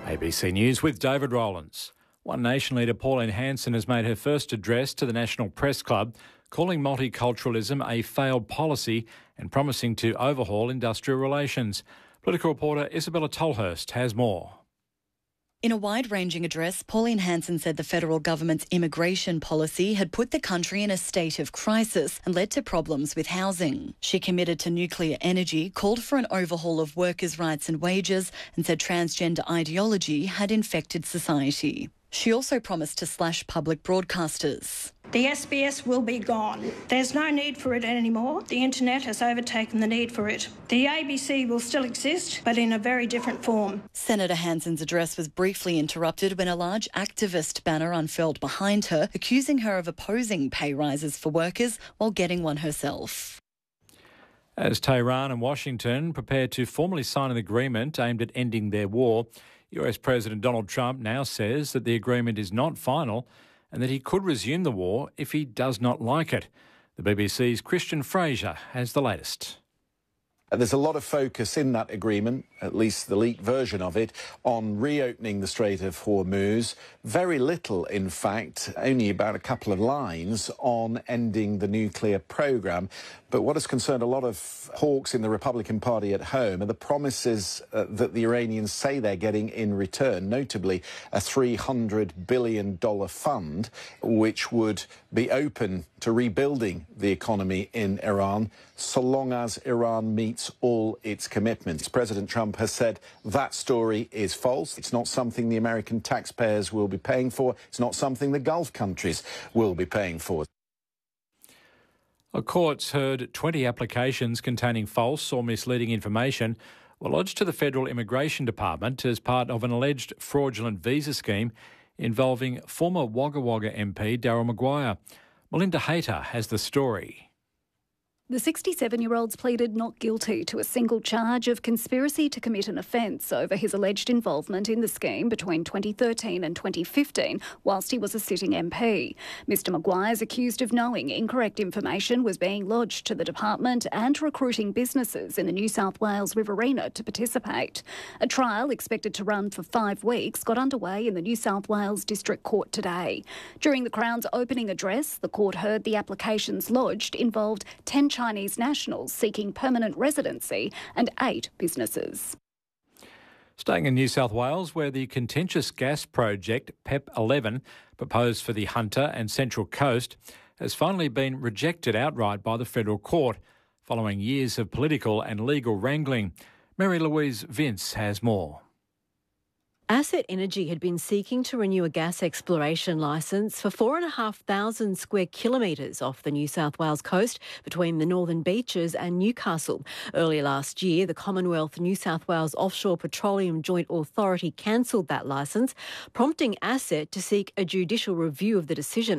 ABC News with David Rowlands. One Nation leader Pauline Hanson has made her first address to the National Press Club, calling multiculturalism a failed policy and promising to overhaul industrial relations. Political reporter Isabella Tolhurst has more. In a wide-ranging address, Pauline Hanson said the federal government's immigration policy had put the country in a state of crisis and led to problems with housing. She committed to nuclear energy, called for an overhaul of workers' rights and wages, and said transgender ideology had infected society. She also promised to slash public broadcasters. The SBS will be gone. There's no need for it anymore. The internet has overtaken the need for it. The ABC will still exist, but in a very different form. Senator Hanson's address was briefly interrupted when a large activist banner unfurled behind her, accusing her of opposing pay rises for workers while getting one herself. As Tehran and Washington prepare to formally sign an agreement aimed at ending their war, US President Donald Trump now says that the agreement is not final and that he could resume the war if he does not like it. The BBC's Christian Fraser has the latest. There's a lot of focus in that agreement, at least the leaked version of it, on reopening the Strait of Hormuz. Very little, in fact, only about a couple of lines on ending the nuclear programme. But what has concerned a lot of hawks in the Republican Party at home are the promises that the Iranians say they're getting in return, notably a $300 billion fund, which would be open to rebuilding the economy in Iran, so long as Iran meets all its commitments. President Trump has said that story is false. It's not something the American taxpayers will be paying for. It's not something the Gulf countries will be paying for. A court's heard 20 applications containing false or misleading information were lodged to the Federal Immigration Department as part of an alleged fraudulent visa scheme involving former Wagga Wagga MP Daryl Maguire. Melinda Hayter has the story. The 67-year-old's pleaded not guilty to a single charge of conspiracy to commit an offence over his alleged involvement in the scheme between 2013 and 2015, whilst he was a sitting MP. Mr Maguire is accused of knowing incorrect information was being lodged to the department and recruiting businesses in the New South Wales Riverina to participate. A trial expected to run for 5 weeks got underway in the New South Wales District Court today. During the Crown's opening address, the court heard the applications lodged involved 10 Chinese nationals seeking permanent residency and 8 businesses. Staying in New South Wales, where the contentious gas project PEP 11, proposed for the Hunter and Central Coast, has finally been rejected outright by the federal court, following years of political and legal wrangling. Mary Louise Vince has more. Asset Energy had been seeking to renew a gas exploration licence for 4,500 square kilometres off the New South Wales coast between the Northern Beaches and Newcastle. Earlier last year, the Commonwealth New South Wales Offshore Petroleum Joint Authority cancelled that licence, prompting Asset to seek a judicial review of the decision.